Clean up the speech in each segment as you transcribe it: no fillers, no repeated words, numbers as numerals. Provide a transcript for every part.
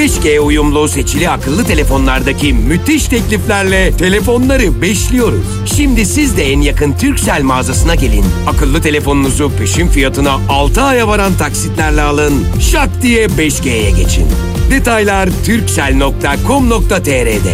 5G uyumlu seçili akıllı telefonlardaki müthiş tekliflerle telefonları beşliyoruz. Şimdi siz de en yakın Turkcell mağazasına gelin. Akıllı telefonunuzu peşin fiyatına 6 aya varan taksitlerle alın. Şak diye 5G'ye geçin. Detaylar turkcell.com.tr'de.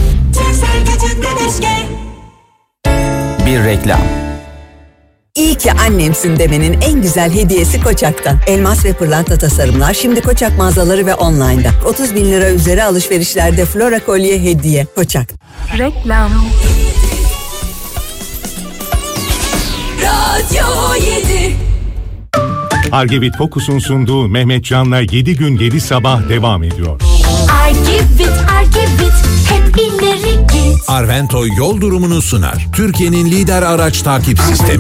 Bir reklam. İyi ki annemsin demenin en güzel hediyesi Koçak'tan. Elmas ve pırlanta tasarımlar şimdi Koçak mağazaları ve online'da. 30 bin lira üzeri alışverişlerde Flora kolye hediye. Koçak. Reklam. Radyo 7. Argevit Focus'un sunduğu Mehmet Can'la 7 gün 7 sabah devam ediyor. Argevit, hep ileri git. Arvento yol durumunu sunar. Türkiye'nin lider araç takip sistemi.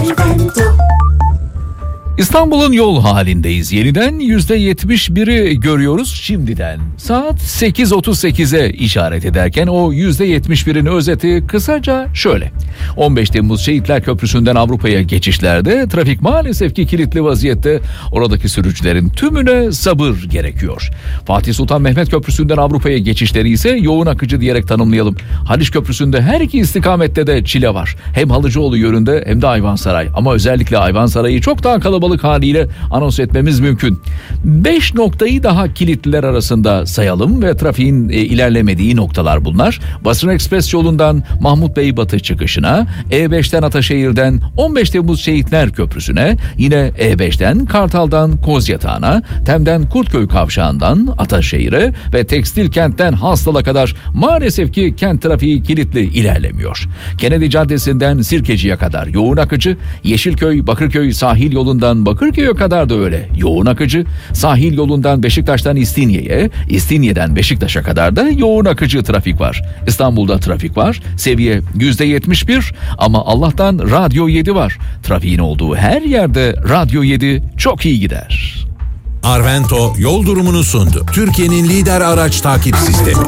İstanbul'un yol halindeyiz. Yeniden %71'i görüyoruz şimdiden. Saat 8.38'e işaret ederken o %71'in özeti kısaca şöyle. 15 Temmuz Şehitler Köprüsü'nden Avrupa'ya geçişlerde trafik maalesef ki kilitli vaziyette. Oradaki sürücülerin tümüne sabır gerekiyor. Fatih Sultan Mehmet Köprüsü'nden Avrupa'ya geçişleri ise yoğun akıcı diyerek tanımlayalım. Haliç Köprüsü'nde her iki istikamette de çile var. Hem Halıcıoğlu yönünde hem de Ayvansaray. Ama özellikle Ayvansaray'ı çok daha kalabalık haliyle anons etmemiz mümkün. 5 noktayı daha kilitliler arasında sayalım ve trafiğin ilerlemediği noktalar bunlar. Basın Ekspres yolundan Mahmut Bey Batı çıkışına, E5'ten Ataşehir'den 15 Temmuz Şehitler Köprüsü'ne, yine E5'ten Kartal'dan Kozyatağı'na, Tem'den Kurtköy Kavşağı'ndan Ataşehir'e ve Tekstil Kent'ten Hastal'a kadar maalesef ki kent trafiği kilitli ilerlemiyor. Kennedy Caddesi'nden Sirkeci'ye kadar yoğun akıcı, Yeşilköy, Bakırköy sahil yolundan Bakırköy'e kadar da öyle yoğun akıcı, sahil yolundan Beşiktaş'tan İstinye'ye, İstinye'den Beşiktaş'a kadar da yoğun akıcı trafik var. İstanbul'da trafik var, seviye %71 ama Allah'tan Radyo 7 var. Trafiğin olduğu her yerde Radyo 7 çok iyi gider. Arvento yol durumunu sundu. Türkiye'nin lider araç takip sistemi.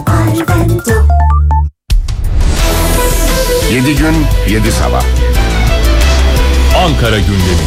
7 gün 7 sabah. Ankara gündemi.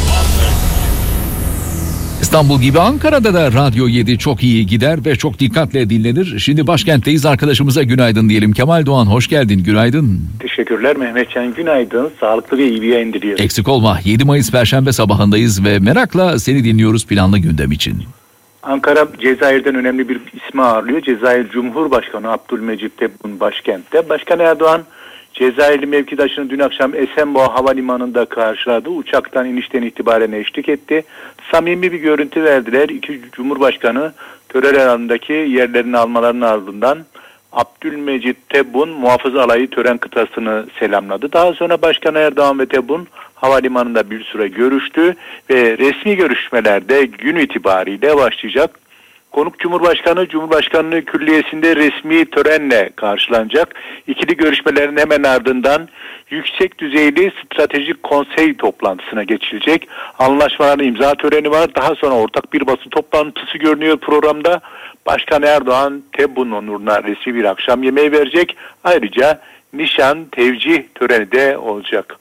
İstanbul gibi Ankara'da da Radyo 7 çok iyi gider ve çok dikkatle dinlenir. Şimdi başkentteyiz, arkadaşımıza günaydın diyelim. Kemal Doğan hoş geldin, günaydın. Teşekkürler Mehmetcan, günaydın. Sağlıklı ve iyi bir yayın diliyorum. Eksik olma. 7 Mayıs Perşembe sabahındayız ve merakla seni dinliyoruz planlı gündem için. Ankara Cezayir'den önemli bir ismi ağırlıyor. Cezayir Cumhurbaşkanı Abdülmecit Tebboune başkentte. Başkan Erdoğan Cezayirli mevkidaşını dün akşam Esenboğa Havalimanı'nda karşıladı. Uçaktan inişten itibaren eşlik etti. Samimi bir görüntü verdiler. İki Cumhurbaşkanı tören alanındaki yerlerini almalarının ardından Abdülmecit Tebboune muhafız alayı tören kıtasını selamladı. Daha sonra Başkan Erdoğan ve Tebboune havalimanında bir süre görüştü ve resmi görüşmelerde gün itibariyle başlayacak. Konuk Cumhurbaşkanlığı Külliyesi'nde resmi törenle karşılanacak. İkili görüşmelerin hemen ardından yüksek düzeyli stratejik konsey toplantısına geçilecek. Anlaşmaların imza töreni var. Daha sonra ortak bir basın toplantısı görünüyor programda. Başkan Erdoğan Tebboune onuruna resmi bir akşam yemeği verecek. Ayrıca nişan tevcih töreni de olacak.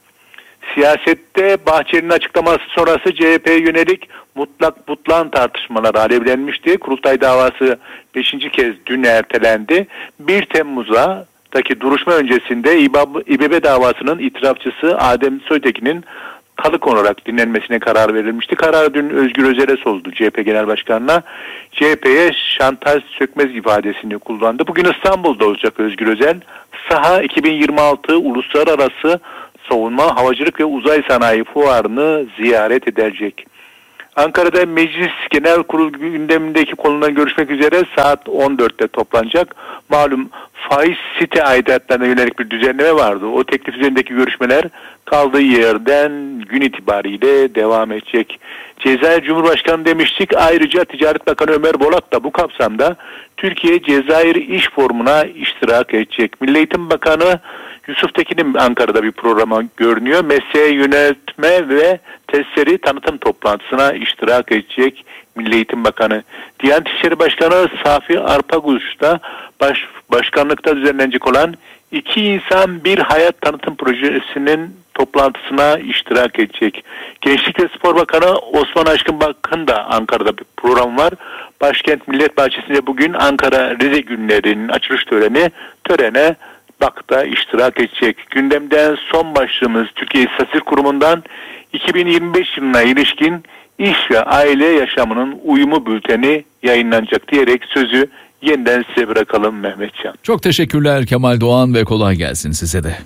Siyasette Bahçeli'nin açıklaması sonrası CHP'ye yönelik mutlak butlan tartışmaları alevlenmişti. Kurultay davası 5. kez dün ertelendi. 1 Temmuz'daki duruşma öncesinde İBB davasının itirafçısı Adem Soytekin'in kalık olarak dinlenmesine karar verilmişti. Karar dün Özgür Özel'e soruldu CHP Genel Başkanı'na. CHP'ye şantaj sökmez ifadesini kullandı. Bugün İstanbul'da olacak Özgür Özel. Saha 2026 Uluslararası Savunma, Havacılık ve Uzay Sanayi Fuarı'nı ziyaret edecek. Ankara'da Meclis Genel Kurulu gündemindeki konudan görüşmek üzere saat 14'te toplanacak. Malum faiz site aidatlarına yönelik bir düzenleme vardı. O teklif üzerindeki görüşmeler kaldığı yerden gün itibariyle devam edecek. Cezayir Cumhurbaşkanı demiştik. Ayrıca Ticaret Bakanı Ömer Bolat da bu kapsamda Türkiye Cezayir İş Forumu'na iştirak edecek. Milli Eğitim Bakanı Yusuf Tekin'in Ankara'da bir programa görünüyor. Mesleğe yöneltme ve testleri tanıtım toplantısına iştirak edecek Milli Eğitim Bakanı. Diyanet İşleri Başkanı Safi Arpaguç da başkanlıkta düzenlenecek olan 2 İnsan Bir Hayat tanıtım projesinin toplantısına iştirak edecek. Gençlik ve Spor Bakanı Osman Aşkın Bakın da Ankara'da bir program var. Başkent Millet Bahçesi'nde bugün Ankara Rize Günleri'nin açılış törene BAK'ta iştirak edecek. Gündemden son başlığımız Türkiye İstatistik Kurumu'ndan 2025 yılına ilişkin iş ve aile yaşamının uyumu bülteni yayınlanacak diyerek sözü yeniden size bırakalım Mehmetcan. Çok teşekkürler Kemal Doğan ve kolay gelsin size de.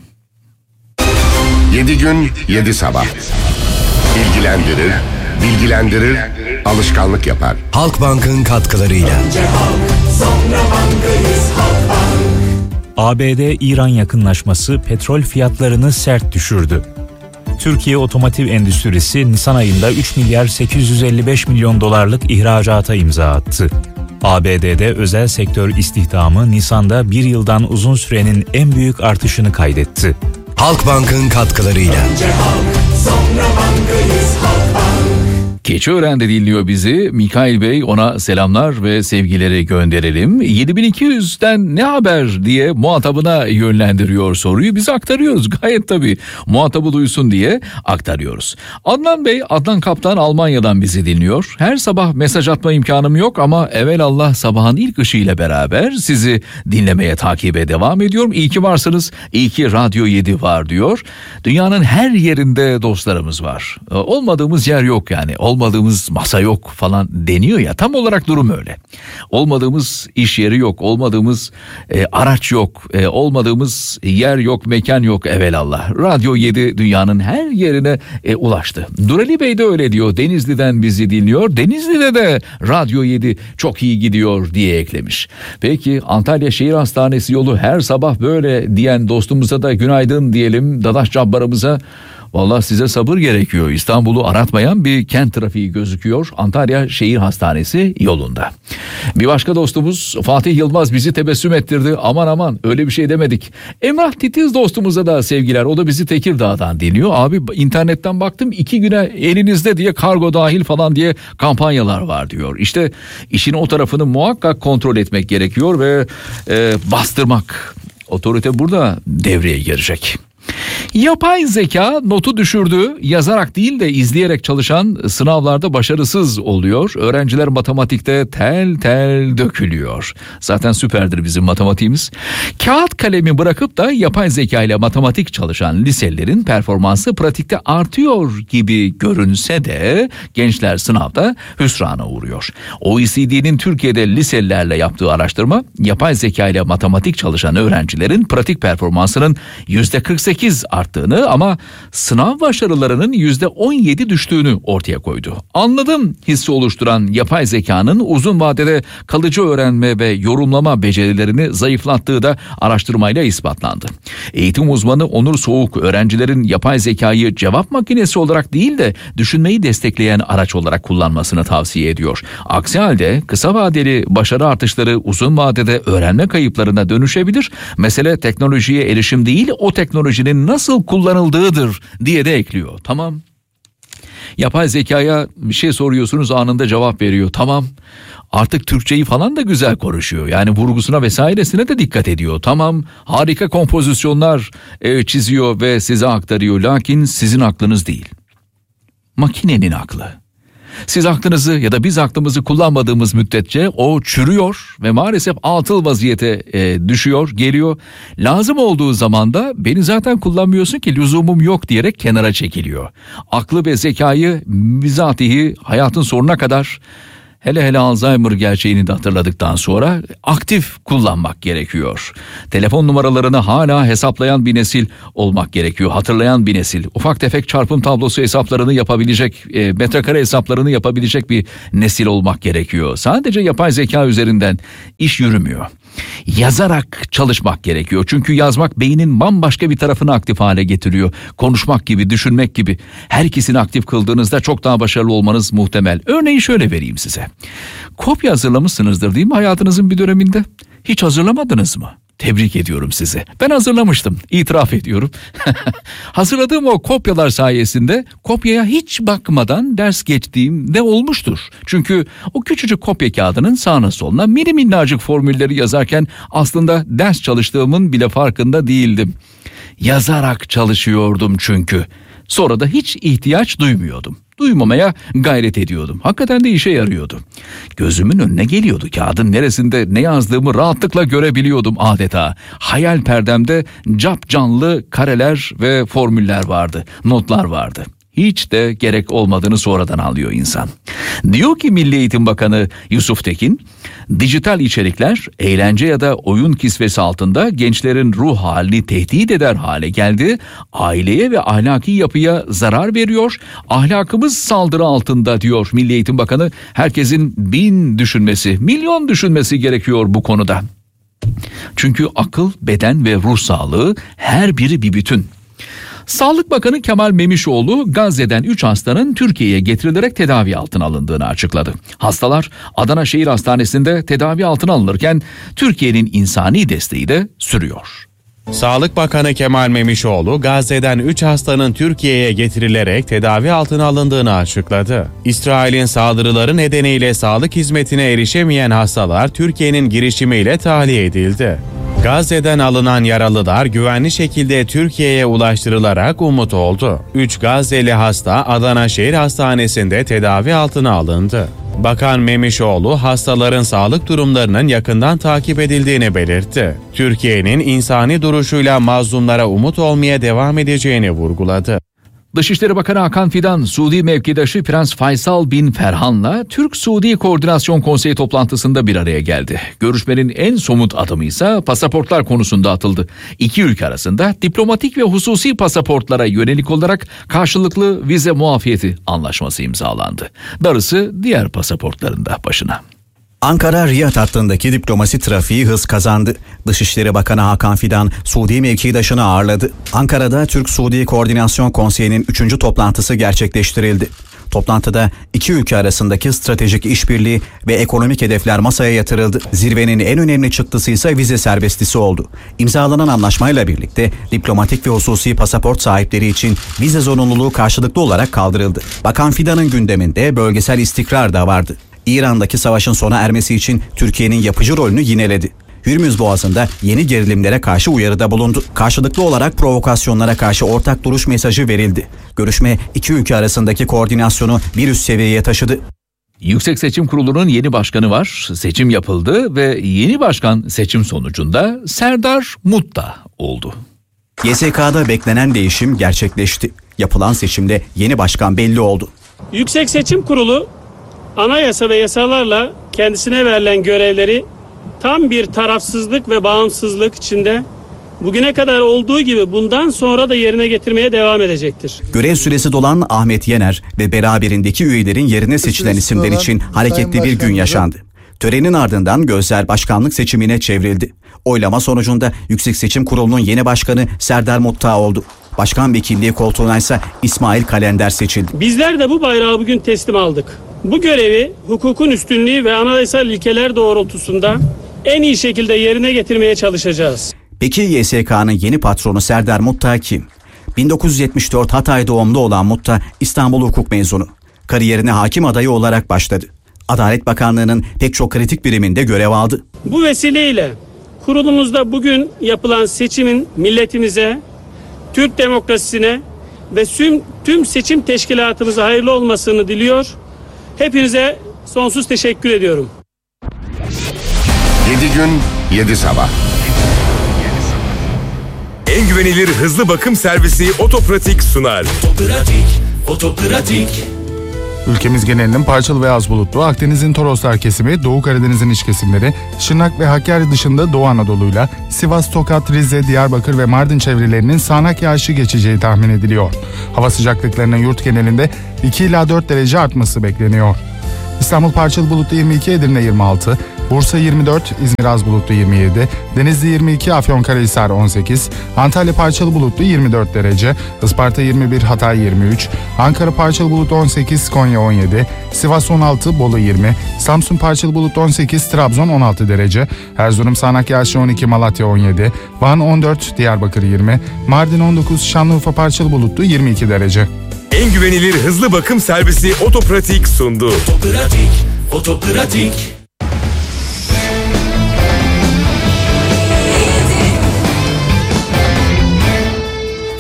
7 gün 7 sabah. Bilgilendirir, alışkanlık yapar. Halkbank'ın katkılarıyla. ABD-İran yakınlaşması petrol fiyatlarını sert düşürdü. Türkiye otomotiv endüstrisi Nisan ayında 3 milyar 855 milyon dolarlık ihracata imza attı. ABD'de özel sektör istihdamı Nisan'da bir yıldan uzun sürenin en büyük artışını kaydetti. Halkbank'ın katkılarıyla. Keçiören'de dinliyor bizi. Mikail Bey, ona selamlar ve sevgileri gönderelim. 7200'den ne haber diye muhatabına yönlendiriyor soruyu. Biz aktarıyoruz gayet tabii. Muhatabı duysun diye aktarıyoruz. Adnan Bey, Adnan Kaptan Almanya'dan bizi dinliyor. Her sabah mesaj atma imkanım yok ama evelallah sabahın ilk ışığıyla beraber sizi dinlemeye, takibe devam ediyorum. İyi ki varsınız. İyi ki Radyo 7 var diyor. Dünyanın her yerinde dostlarımız var. Olmadığımız yer yok yani. Olmadığımız masa yok falan deniyor ya, tam olarak durum öyle. Olmadığımız iş yeri yok, olmadığımız araç yok, olmadığımız yer yok, mekan yok evelallah. Radyo 7 dünyanın her yerine ulaştı. Durali Bey de öyle diyor, Denizli'den bizi dinliyor. Denizli'de de Radyo 7 çok iyi gidiyor diye eklemiş. Peki Antalya Şehir Hastanesi yolu her sabah böyle diyen dostumuza da günaydın diyelim, Dadaş Cabbar'ımıza. Vallahi size sabır gerekiyor. İstanbul'u aratmayan bir kent trafiği gözüküyor Antalya Şehir Hastanesi yolunda. Bir başka dostumuz Fatih Yılmaz bizi tebessüm ettirdi. Aman öyle bir şey demedik. Emrah Titiz dostumuza da sevgiler. O da bizi Tekirdağ'dan dinliyor. Abi internetten baktım 2 güne elinizde diye kargo dahil falan diye kampanyalar var diyor. İşte işin o tarafını muhakkak kontrol etmek gerekiyor ve bastırmak. Otorite burada devreye girecek. Yapay zeka notu düşürdü. Yazarak değil de izleyerek çalışan sınavlarda başarısız oluyor. Öğrenciler matematikte tel tel dökülüyor. Zaten süperdir bizim matematiğimiz. Kağıt kalemi bırakıp da yapay zeka ile matematik çalışan liselilerin performansı pratikte artıyor gibi görünse de gençler sınavda hüsrana uğruyor. OECD'nin Türkiye'de liselilerle yaptığı araştırma yapay zeka ile matematik çalışan öğrencilerin pratik performansının %48 arttığını ama sınav başarılarının %17 düştüğünü ortaya koydu. Anladım hissi oluşturan yapay zekanın uzun vadede kalıcı öğrenme ve yorumlama becerilerini zayıflattığı da araştırmayla ispatlandı. Eğitim uzmanı Onur Soğuk öğrencilerin yapay zekayı cevap makinesi olarak değil de düşünmeyi destekleyen araç olarak kullanmasını tavsiye ediyor. Aksi halde kısa vadeli başarı artışları uzun vadede öğrenme kayıplarına dönüşebilir. Mesele teknolojiye erişim değil, o teknolojinin nasıl kullanıldığıdır diye de ekliyor. Tamam. Yapay zekaya bir şey soruyorsunuz, anında cevap veriyor. Tamam. Artık Türkçeyi falan da güzel konuşuyor. Yani vurgusuna vesairesine de dikkat ediyor. Tamam. Harika kompozisyonlar çiziyor ve size aktarıyor. Lakin sizin aklınız değil. Makinenin aklı. Siz aklınızı ya da biz aklımızı kullanmadığımız müddetçe o çürüyor ve maalesef atıl vaziyete düşüyor, geliyor. Lazım olduğu zaman da beni zaten kullanmıyorsun ki lüzumum yok diyerek kenara çekiliyor. Aklı ve zekayı bizatihi hayatın sonuna kadar, hele Alzheimer gerçeğini de hatırladıktan sonra aktif kullanmak gerekiyor. Telefon numaralarını hala hesaplayan bir nesil olmak gerekiyor. Hatırlayan bir nesil. Ufak tefek çarpım tablosu hesaplarını yapabilecek, metrekare hesaplarını yapabilecek bir nesil olmak gerekiyor. Sadece yapay zeka üzerinden iş yürümüyor. Yazarak çalışmak gerekiyor. Çünkü yazmak beynin bambaşka bir tarafını aktif hale getiriyor. Konuşmak gibi, düşünmek gibi. Her ikisini aktif kıldığınızda çok daha başarılı olmanız muhtemel. Örneği şöyle vereyim size. Kopya hazırlamışsınızdır değil mi hayatınızın bir döneminde? Hiç hazırlamadınız mı? Tebrik ediyorum sizi. Ben hazırlamıştım, itiraf ediyorum. Hazırladığım o kopyalar sayesinde kopyaya hiç bakmadan ders geçtiğim de olmuştur. Çünkü o küçücük kopya kağıdının sağına soluna minnacık formülleri yazarken aslında ders çalıştığımın bile farkında değildim. Yazarak çalışıyordum çünkü. Sonra da hiç ihtiyaç duymuyordum. Duymamaya gayret ediyordum. Hakikaten de işe yarıyordu. Gözümün önüne geliyordu. Kağıdın neresinde ne yazdığımı rahatlıkla görebiliyordum adeta. Hayal perdemde capcanlı kareler ve formüller vardı. Notlar vardı. Hiç de gerek olmadığını sonradan anlıyor insan. Diyor ki Milli Eğitim Bakanı Yusuf Tekin, dijital içerikler eğlence ya da oyun kisvesi altında gençlerin ruh halini tehdit eder hale geldi. Aileye ve ahlaki yapıya zarar veriyor. Ahlakımız saldırı altında diyor Milli Eğitim Bakanı. Herkesin 1000 düşünmesi, milyon düşünmesi gerekiyor bu konuda. Çünkü akıl, beden ve ruh sağlığı her biri bir bütün. Sağlık Bakanı Kemal Memişoğlu Gazze'den 3 hastanın Türkiye'ye getirilerek tedavi altına alındığını açıkladı. Hastalar Adana Şehir Hastanesi'nde tedavi altına alınırken Türkiye'nin insani desteği de sürüyor. Sağlık Bakanı Kemal Memişoğlu, Gazze'den 3 hastanın Türkiye'ye getirilerek tedavi altına alındığını açıkladı. İsrail'in saldırıları nedeniyle sağlık hizmetine erişemeyen hastalar Türkiye'nin girişimiyle tahliye edildi. Gazze'den alınan yaralılar güvenli şekilde Türkiye'ye ulaştırılarak umut oldu. 3 Gazze'li hasta Adana Şehir Hastanesi'nde tedavi altına alındı. Bakan Memişoğlu hastaların sağlık durumlarının yakından takip edildiğini belirtti. Türkiye'nin insani duruşuyla mazlumlara umut olmaya devam edeceğini vurguladı. Dışişleri Bakanı Hakan Fidan, Suudi mevkidaşı Prens Faysal bin Ferhan'la Türk-Suudi Koordinasyon Konseyi toplantısında bir araya geldi. Görüşmenin en somut adımı ise pasaportlar konusunda atıldı. İki ülke arasında diplomatik ve hususi pasaportlara yönelik olarak karşılıklı vize muafiyeti anlaşması imzalandı. Darısı diğer pasaportların da başına. Ankara-Riyad hattındaki diplomasi trafiği hız kazandı. Dışişleri Bakanı Hakan Fidan, Suudi mevkidaşını ağırladı. Ankara'da Türk-Suudi Koordinasyon Konseyi'nin 3. toplantısı gerçekleştirildi. Toplantıda iki ülke arasındaki stratejik işbirliği ve ekonomik hedefler masaya yatırıldı. Zirvenin en önemli çıktısı ise vize serbestisi oldu. İmzalanan anlaşmayla birlikte diplomatik ve hususi pasaport sahipleri için vize zorunluluğu karşılıklı olarak kaldırıldı. Bakan Fidan'ın gündeminde bölgesel istikrar da vardı. İran'daki savaşın sona ermesi için Türkiye'nin yapıcı rolünü yineledi. Hürmüz Boğazı'nda yeni gerilimlere karşı uyarıda bulundu. Karşılıklı olarak provokasyonlara karşı ortak duruş mesajı verildi. Görüşme iki ülke arasındaki koordinasyonu bir üst seviyeye taşıdı. Yüksek Seçim Kurulu'nun yeni başkanı var. Seçim yapıldı ve yeni başkan seçim sonucunda Serdar Mutta oldu. YSK'da beklenen değişim gerçekleşti. Yapılan seçimde yeni başkan belli oldu. Yüksek Seçim Kurulu anayasa ve yasalarla kendisine verilen görevleri tam bir tarafsızlık ve bağımsızlık içinde bugüne kadar olduğu gibi bundan sonra da yerine getirmeye devam edecektir. Görev süresi dolan Ahmet Yener ve beraberindeki üyelerin yerine seçilen isimler için hareketli bir gün yaşandı. Törenin ardından gözler başkanlık seçimine çevrildi. Oylama sonucunda Yüksek Seçim Kurulu'nun yeni başkanı Serdar Mutta oldu. Başkan vekilliği koltuğuna ise İsmail Kalender seçildi. Bizler de bu bayrağı bugün teslim aldık. Bu görevi hukukun üstünlüğü ve anayasal ilkeler doğrultusunda en iyi şekilde yerine getirmeye çalışacağız. Peki YSK'nın yeni patronu Serdar Mutta kim? 1974 Hatay doğumlu olan Mutta İstanbul Hukuk mezunu. Kariyerine hakim adayı olarak başladı. Adalet Bakanlığı'nın pek çok kritik biriminde görev aldı. Bu vesileyle kurulumuzda bugün yapılan seçimin milletimize, Türk demokrasisine ve tüm seçim teşkilatımıza hayırlı olmasını diliyor. Hepinize sonsuz teşekkür ediyorum. 7 gün 7 sabah. En güvenilir hızlı bakım servisi Otopratik sunar. Otopratik. Ülkemiz genelinin parçalı ve az bulutlu, Akdeniz'in Toroslar kesimi, Doğu Karadeniz'in iç kesimleri, Şırnak ve Hakkari dışında Doğu Anadolu'yla Sivas, Tokat, Rize, Diyarbakır ve Mardin çevrelerinin sağanak yağışı geçeceği tahmin ediliyor. Hava sıcaklıklarının yurt genelinde 2 ila 4 derece artması bekleniyor. İstanbul parçalı bulutlu 22, Edirne 26, Bursa 24, İzmir az bulutlu 27, Denizli 22, Afyonkarahisar 18, Antalya parçalı bulutlu 24 derece, Isparta 21, Hatay 23, Ankara parçalı bulutlu 18, Konya 17, Sivas 16, Bolu 20, Samsun parçalı bulutlu 18, Trabzon 16 derece, Erzurum sağanak yağışlı 12, Malatya 17, Van 14, Diyarbakır 20, Mardin 19, Şanlıurfa parçalı bulutlu 22 derece. En güvenilir hızlı bakım servisi Otopratik sundu. Otopratik.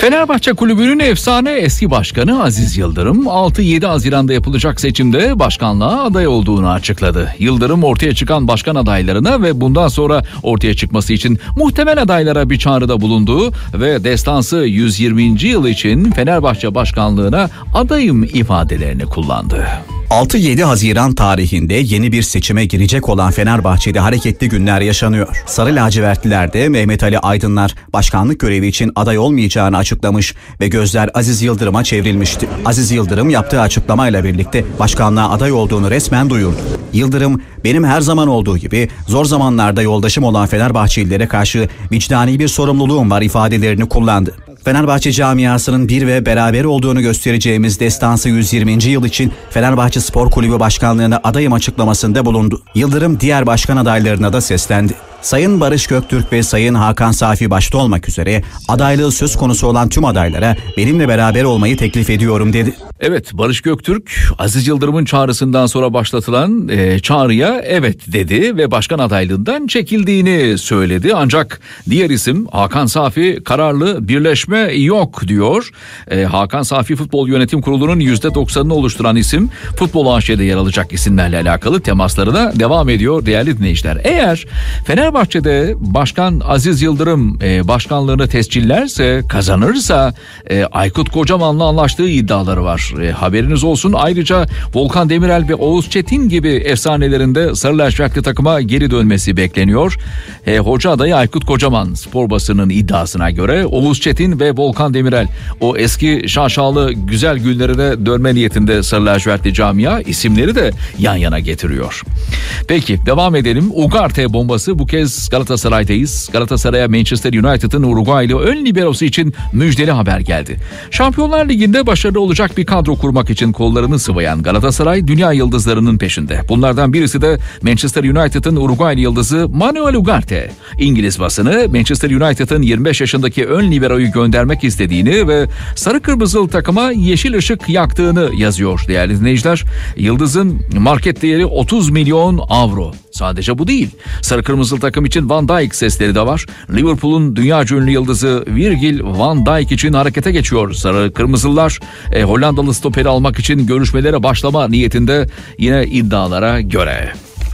Fenerbahçe Kulübü'nün efsane eski başkanı Aziz Yıldırım 6-7 Haziran'da yapılacak seçimde başkanlığa aday olduğunu açıkladı. Yıldırım ortaya çıkan başkan adaylarına ve bundan sonra ortaya çıkması için muhtemel adaylara bir çağrıda bulundu ve destansı 120. yıl için Fenerbahçe başkanlığına adayım ifadelerini kullandı. 6-7 Haziran tarihinde yeni bir seçime girecek olan Fenerbahçe'de hareketli günler yaşanıyor. Sarı lacivertliler de Mehmet Ali Aydınlar başkanlık görevi için aday olmayacağını açıklamış ve gözler Aziz Yıldırım'a çevrilmişti. Aziz Yıldırım yaptığı açıklamayla birlikte başkanlığa aday olduğunu resmen duyurdu. Yıldırım, benim her zaman olduğu gibi zor zamanlarda yoldaşım olan Fenerbahçelilere karşı vicdani bir sorumluluğum var ifadelerini kullandı. Fenerbahçe camiasının bir ve beraber olduğunu göstereceğimiz destansı 120. yıl için Fenerbahçe Spor Kulübü Başkanlığı'na adayım açıklamasında bulundu. Yıldırım diğer başkan adaylarına da seslendi. Sayın Barış Göktürk ve Sayın Hakan Safi başta olmak üzere adaylığı söz konusu olan tüm adaylara benimle beraber olmayı teklif ediyorum dedi. Evet, Barış Göktürk Aziz Yıldırım'ın çağrısından sonra başlatılan çağrıya evet dedi ve başkan adaylığından çekildiğini söyledi. Ancak diğer isim Hakan Safi kararlı birleşme yok diyor. Hakan Safi Futbol Yönetim Kurulu'nun %90'ını oluşturan isim, Futbol AŞ'de yer alacak isimlerle alakalı temaslarına devam ediyor değerli dinleyiciler. Eğer Fenerbahçe'de Başkan Aziz Yıldırım başkanlığını tescillerse, kazanırsa Aykut Kocaman'la anlaştığı iddiaları var. Haberiniz olsun. Ayrıca Volkan Demirel ve Oğuz Çetin gibi efsanelerinde Sarı lacivertli takıma geri dönmesi bekleniyor. Hoca adayı Aykut Kocaman, spor basının iddiasına göre. Oğuz Çetin ve Volkan Demirel o eski şaşalı güzel günlerine dönme niyetinde Sarı lacivertli camia isimleri de yan yana getiriyor. Peki devam edelim. Ugarte bombası, bu kez Galatasaray'dayız. Galatasaray'a Manchester United'ın Uruguaylı ön liberosu için müjdeli haber geldi. Şampiyonlar Ligi'nde başarılı olacak bir kadro kurmak için kollarını sıvayan Galatasaray dünya yıldızlarının peşinde. Bunlardan birisi de Manchester United'ın Uruguaylı yıldızı Manuel Ugarte. İngiliz basını Manchester United'ın 25 yaşındaki ön liberoyu göndermek istediğini ve sarı kırmızılı takıma yeşil ışık yaktığını yazıyor değerli dinleyiciler. Yıldızın market değeri 30 milyon avro. Sadece bu değil. Sarı kırmızılı takım için Van Dijk sesleri de var. Liverpool'un dünyaca ünlü yıldızı Virgil van Dijk için harekete geçiyor. Sarı kırmızılar Hollandalı stoperi almak için görüşmelere başlama niyetinde yine iddialara göre.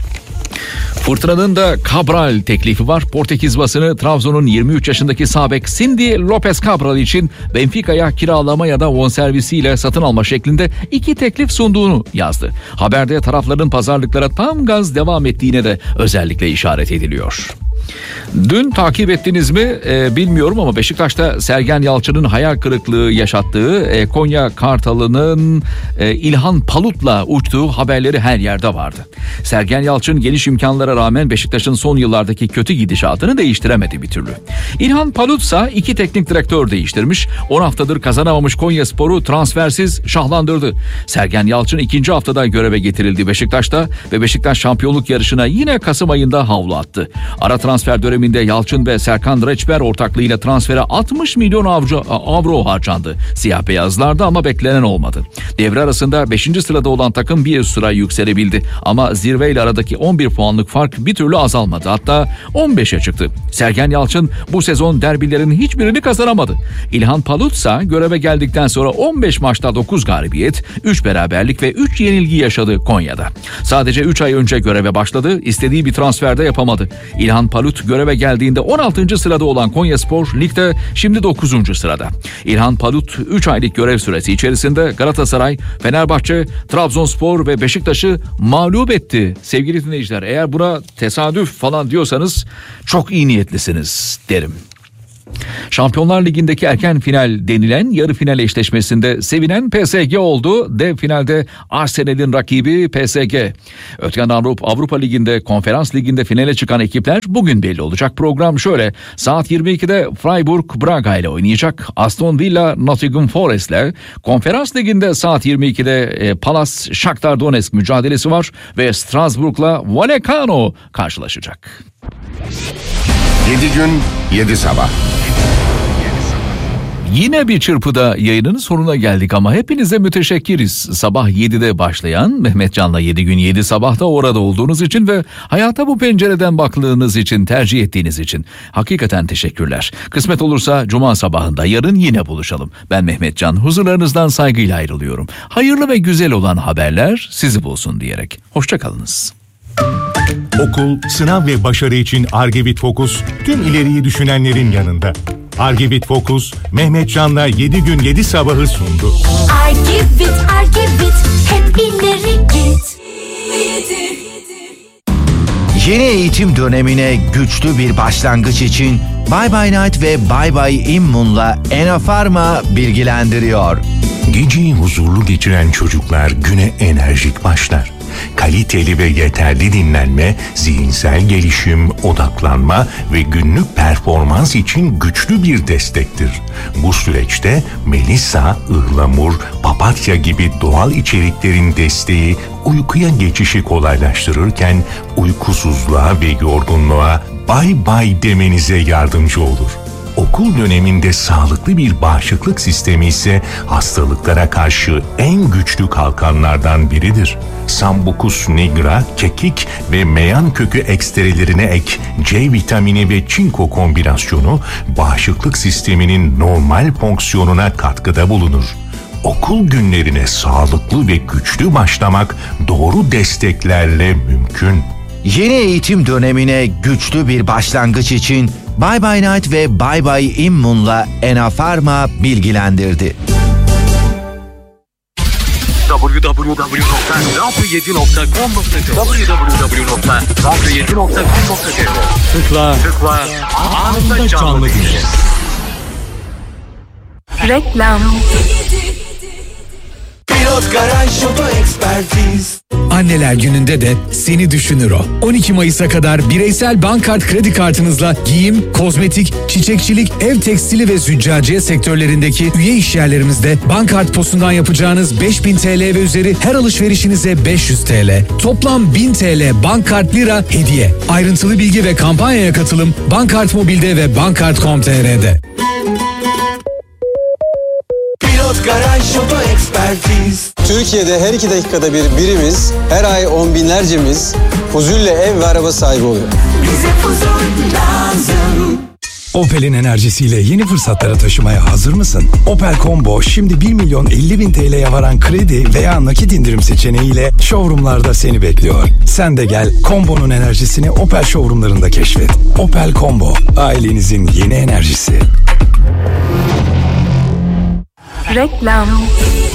Fırtınanın da Cabral teklifi var. Portekiz basını Trabzon'un 23 yaşındaki sağ bek Cindy Lopez Cabral için Benfica'ya kiralama ya da bonservisiyle satın alma şeklinde 2 teklif sunduğunu yazdı. Haberde tarafların pazarlıklara tam gaz devam ettiğine de özellikle işaret ediliyor. Dün takip ettiniz mi bilmiyorum ama Beşiktaş'ta Sergen Yalçın'ın hayal kırıklığı yaşattığı Konya Kartalı'nın İlhan Palut'la uçtuğu haberleri her yerde vardı. Sergen Yalçın geniş imkanlara rağmen Beşiktaş'ın son yıllardaki kötü gidişatını değiştiremedi bir türlü. İlhan Palut ise 2 teknik direktör değiştirmiş. 10 haftadır kazanamamış Konyaspor'u transfersiz şahlandırdı. Sergen Yalçın 2. haftada göreve getirildi Beşiktaş'ta ve Beşiktaş şampiyonluk yarışına yine Kasım ayında havlu attı. Ara transfer döneminde Yalçın ve Serkan Reçber ortaklığıyla transfere 60 milyon avro harcandı. Siyah beyazlarda ama beklenen olmadı. Devre arasında 5. sırada olan takım bir sıra yükselebildi. Ama zirveyle aradaki 11 puanlık fark bir türlü azalmadı. Hatta 15'e çıktı. Sergen Yalçın bu sezon derbilerin hiçbirini kazanamadı. İlhan Palut ise göreve geldikten sonra 15 maçta 9 galibiyet, 3 beraberlik ve 3 yenilgi yaşadı Konya'da. Sadece 3 ay önce göreve başladı. İstediği bir transferde yapamadı. İlhan Palut göreve geldiğinde 16. sırada olan Konyaspor ligde şimdi 9. sırada. İlhan Palut 3 aylık görev süresi içerisinde Galatasaray, Fenerbahçe, Trabzonspor ve Beşiktaş'ı mağlup etti. Sevgili dinleyiciler, eğer buna tesadüf falan diyorsanız çok iyi niyetlisiniz derim. Şampiyonlar Ligi'ndeki erken final denilen yarı final eşleşmesinde sevinen PSG oldu. Dev finalde Arsenal'in rakibi PSG. Öte yandan Avrupa Ligi'nde, Konferans Ligi'nde finale çıkan ekipler bugün belli olacak. Program şöyle: saat 22'de Freiburg Braga ile oynayacak. Aston Villa Nottingham Forest ile. Konferans Ligi'nde saat 22'de Palace Shakhtar Donetsk mücadelesi var ve Strasbourg'la Vallecano karşılaşacak. 7 gün 7 sabah. Yine bir çırpıda yayının sonuna geldik ama hepinize müteşekkiriz. Sabah 7'de başlayan Mehmet Can'la 7 gün 7 sabahta orada olduğunuz için ve hayata bu pencereden baktığınız için, tercih ettiğiniz için hakikaten teşekkürler. Kısmet olursa Cuma sabahında yarın yine buluşalım. Ben Mehmet Can, huzurlarınızdan saygıyla ayrılıyorum. Hayırlı ve güzel olan haberler sizi bulsun diyerek. Hoşçakalınız. Okul, sınav ve başarı için Argevit Focus tüm ileriyi düşünenlerin yanında. Argevit Focus, Mehmet Can'la 7 gün 7 sabahı sundu. Argevit, hep ileri git. Yeni eğitim dönemine güçlü bir başlangıç için Bye Bye Night ve Bye Bye Immun'la Enafarma bilgilendiriyor. Geceyi huzurlu geçiren çocuklar güne enerjik başlar. Kaliteli ve yeterli dinlenme, zihinsel gelişim, odaklanma ve günlük performans için güçlü bir destektir. Bu süreçte melisa, ıhlamur, papatya gibi doğal içeriklerin desteği uykuya geçişi kolaylaştırırken uykusuzluğa ve yorgunluğa bye bye demenize yardımcı olur. Okul döneminde sağlıklı bir bağışıklık sistemi ise hastalıklara karşı en güçlü kalkanlardan biridir. Sambucus nigra, kekik ve meyan kökü ekstrelerine ek C vitamini ve çinko kombinasyonu bağışıklık sisteminin normal fonksiyonuna katkıda bulunur. Okul günlerine sağlıklı ve güçlü başlamak doğru desteklerle mümkün. Yeni eğitim dönemine güçlü bir başlangıç için Bye Bye Night ve Bye Bye Immun'la Enafarma bilgilendirdi. Tıkla anında canlı dinle. Reklam. Pilot Garaj Oto Ekspertiz. Anneler gününde de seni düşünür o. 12 Mayıs'a kadar bireysel Bankart kredi kartınızla giyim, kozmetik, çiçekçilik, ev tekstili ve züccaciye sektörlerindeki üye işyerlerimizde Bankart posundan yapacağınız 5000 TL ve üzeri her alışverişinize 500 TL. Toplam 1000 TL Bankart lira hediye. Ayrıntılı bilgi ve kampanyaya katılım Bankart Mobil'de ve Bankart.com.tr'de. Pilot Garaj Oto Ekspertiz. Türkiye'de her 2 dakikada bir birimiz, her ay on binlercemiz Fuzul'le ev ve araba sahibi oluyor. Bize Fuzul lazım. Opel'in enerjisiyle yeni fırsatlara taşımaya hazır mısın? Opel Combo şimdi 1.050.000 TL'ye varan kredi veya nakit indirim seçeneğiyle showroomlarda seni bekliyor. Sen de gel Combo'nun enerjisini Opel showroomlarında keşfet. Opel Combo, ailenizin yeni enerjisi. Reklam.